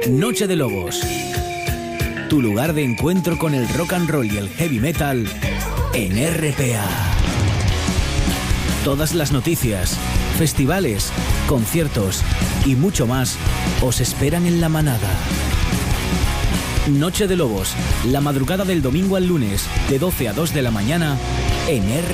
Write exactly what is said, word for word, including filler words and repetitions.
Noche de Lobos. Tu lugar de encuentro con el rock and roll y el heavy metal en R P A. Todas las noticias, festivales, conciertos y mucho más os esperan en La Manada. Noche de Lobos, la madrugada del domingo al lunes, de doce a dos de la mañana, en R P A.